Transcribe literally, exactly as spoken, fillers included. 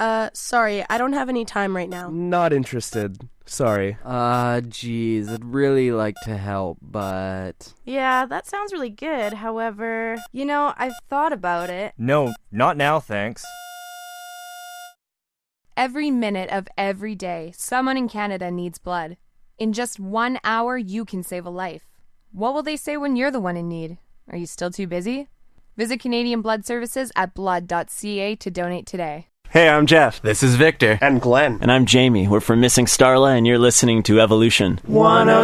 Uh, sorry, I don't have any time right now. Not interested. Sorry. Uh, geez, I'd really like to help, but... Yeah, that sounds really good. However... You know, I've thought about it. No, not now, thanks. Every minute of every day, someone in Canada needs blood. In just one hour, you can save a life. What will they say when you're the one in need? Are you still too busy? Visit Canadian Blood Services at blood dot c a to donate today. Hey, I'm Jeff. This is Victor. And Glenn. And I'm Jamie. We're from Missing Starla, and you're listening to Evolution. one oh